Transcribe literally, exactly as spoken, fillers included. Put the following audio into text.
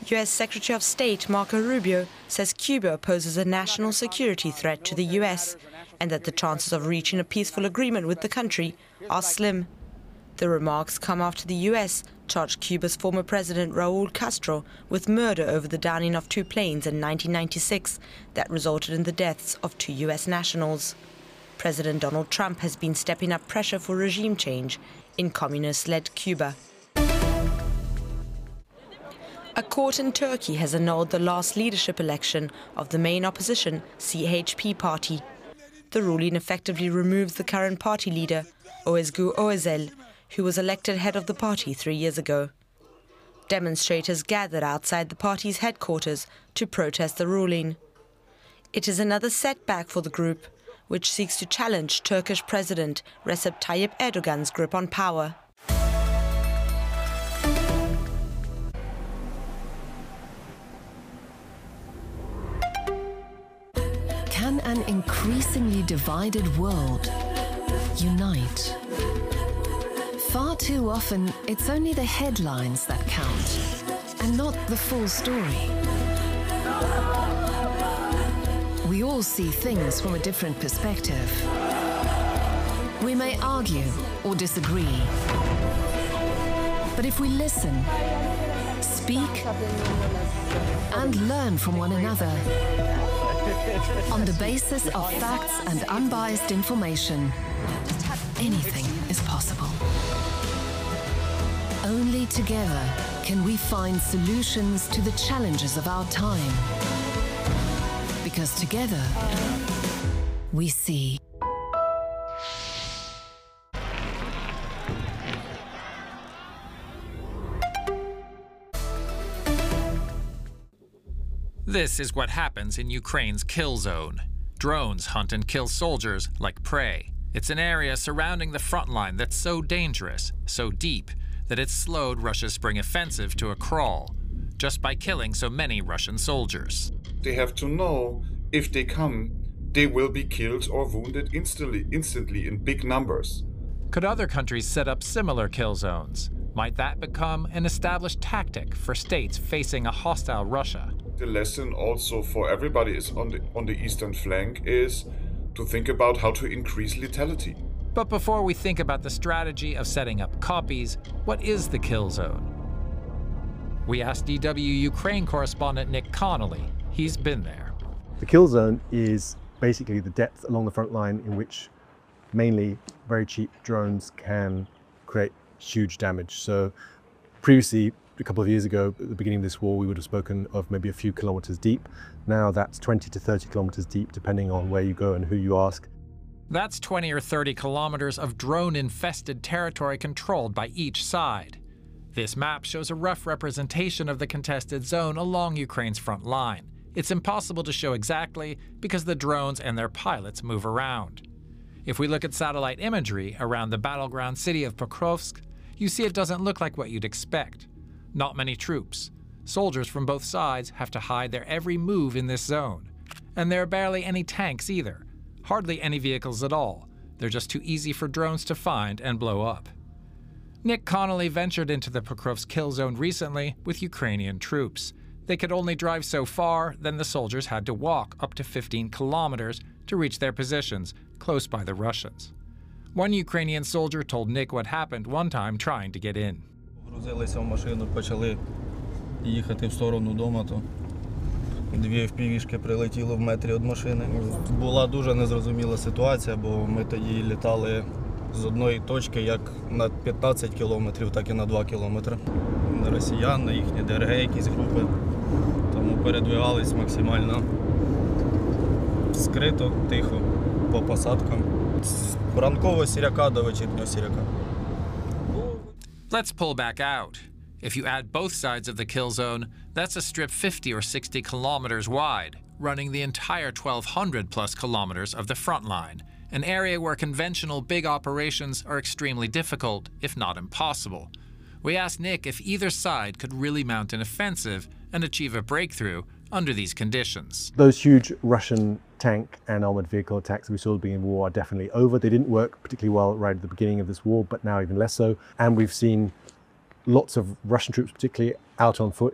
U S Secretary of State Marco Rubio says Cuba poses a national security threat to the U S and that the chances of reaching a peaceful agreement with the country are slim. The remarks come after the U S charged Cuba's former president Raul Castro with murder over the downing of two planes in nineteen ninety-six that resulted in the deaths of two U S nationals. President Donald Trump has been stepping up pressure for regime change in communist-led Cuba. A court in Turkey has annulled the last leadership election of the main opposition C H P party. The ruling effectively removes the current party leader, Özgür Özel, who was elected head of the party three years ago. Demonstrators gathered outside the party's headquarters to protest the ruling. It is another setback for the group, which seeks to challenge Turkish President Recep Tayyip Erdogan's grip on power. Can an increasingly divided world unite? Far too often, it's only the headlines that count, and not the full story. We all see things from a different perspective. We may argue or disagree, but if we listen, speak, and learn from one another, on the basis of facts and unbiased information, anything is possible. Only together can we find solutions to the challenges of our time. Because together, we see. This is what happens in Ukraine's kill zone. Drones hunt and kill soldiers like prey. It's an area surrounding the front line that's so dangerous, so deep, that it's slowed Russia's spring offensive to a crawl, just by killing so many Russian soldiers. They have to know if they come, they will be killed or wounded instantly, instantly in big numbers. Could other countries set up similar kill zones? Might that become an established tactic for states facing a hostile Russia? The lesson also for everybody is on the, on the eastern flank is to think about how to increase lethality. But before we think about the strategy of setting up copies, what is the kill zone? We asked D W Ukraine correspondent Nick Connolly. He's been there. The kill zone is basically the depth along the front line in which mainly very cheap drones can create huge damage. So previously, a couple of years ago, at the beginning of this war, we would have spoken of maybe a few kilometers deep. Now that's twenty to thirty kilometers deep, depending on where you go and who you ask. That's twenty or thirty kilometers of drone-infested territory controlled by each side. This map shows a rough representation of the contested zone along Ukraine's front line. It's impossible to show exactly because the drones and their pilots move around. If we look at satellite imagery around the battleground city of Pokrovsk, you see it doesn't look like what you'd expect. Not many troops. Soldiers from both sides have to hide their every move in this zone. And there are barely any tanks either. Hardly any vehicles at all. They're just too easy for drones to find and blow up. Nick Connolly ventured into the Pokrovsk kill zone recently with Ukrainian troops. They could only drive so far, then the soldiers had to walk up to fifteen kilometers to reach their positions, close by the Russians. One Ukrainian soldier told Nick what happened one time trying to get in. Грузилися в машину, почали їхати в сторону дому, то дві еф пі ві-шки прилетіло в метрі від машини. Була дуже незрозуміла ситуація, бо ми тоді літали з одної точки як на п'ятнадцять кілометрів, так і на два кілометри. На росіян, на їхні де ер ге якісь групи, тому передвигались максимально скрито, тихо, по посадкам. З ранкового сіряка до вечірнього сіряка. Let's pull back out. If you add both sides of the kill zone, that's a strip fifty or sixty kilometers wide, running the entire twelve hundred plus kilometers of the front line, an area where conventional big operations are extremely difficult, if not impossible. We asked Nick if either side could really mount an offensive and achieve a breakthrough under these conditions. Those huge Russian tank and armored vehicle attacks we saw at the beginning of the war are definitely over. They didn't work particularly well right at the beginning of this war, but now even less so. And we've seen lots of Russian troops, particularly out on foot